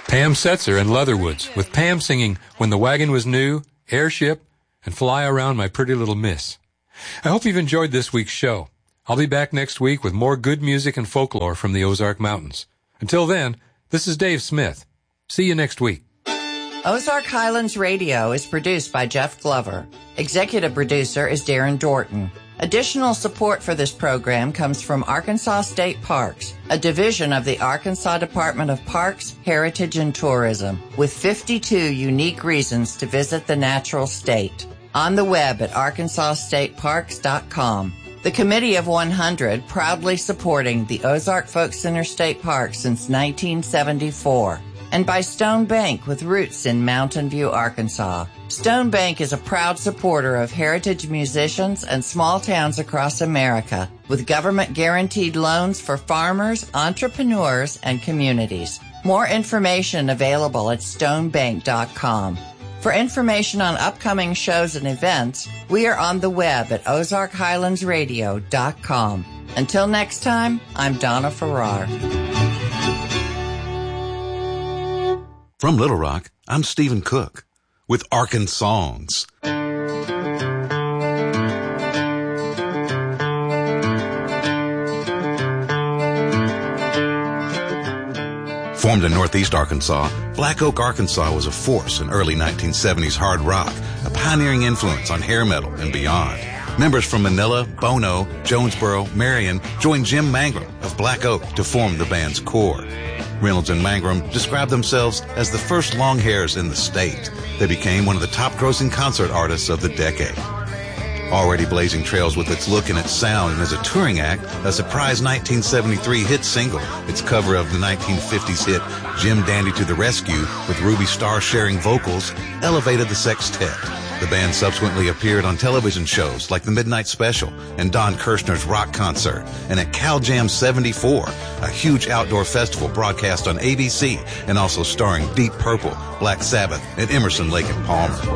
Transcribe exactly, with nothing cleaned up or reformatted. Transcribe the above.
Pam Setzer and Leatherwoods, with Pam singing When the Wagon Was New, Airship, and Fly Around My Pretty Little Miss. I hope you've enjoyed this week's show. I'll be back next week with more good music and folklore from the Ozark Mountains. Until then, this is Dave Smith. See you next week. Ozark Highlands Radio is produced by Jeff Glover. Executive producer is Darren Dorton. Additional support for this program comes from Arkansas State Parks, a division of the Arkansas Department of Parks, Heritage, and Tourism, with fifty-two unique reasons to visit the natural state. On the web at arkansas state parks dot com. The Committee of one hundred proudly supporting the Ozark Folk Center State Park since nineteen seventy-four. And by Stone Bank with roots in Mountain View, Arkansas. Stone Bank is a proud supporter of heritage musicians and small towns across America with government-guaranteed loans for farmers, entrepreneurs, and communities. More information available at stone bank dot com. For information on upcoming shows and events, we are on the web at ozark highlands radio dot com. Until next time, I'm Donna Farrar. From Little Rock, I'm Stephen Cook with Arkansongs. Formed in Northeast Arkansas, Black Oak, Arkansas was a force in early nineteen seventies hard rock, a pioneering influence on hair metal and beyond. Members from Manila, Bono, Jonesboro, Marion joined Jim Mangrum of Black Oak to form the band's core. Reynolds and Mangrum described themselves as the first long hairs in the state. They became one of the top-grossing concert artists of the decade. Already blazing trails with its look and its sound, and as a touring act, a surprise nineteen seventy-three hit single, its cover of the nineteen fifties hit Jim Dandy to the Rescue with Ruby Starr sharing vocals, elevated the sextet. The band subsequently appeared on television shows like The Midnight Special and Don Kirshner's Rock Concert, and at Cal Jam seventy-four, a huge outdoor festival broadcast on A B C and also starring Deep Purple, Black Sabbath, and Emerson, Lake and Palmer.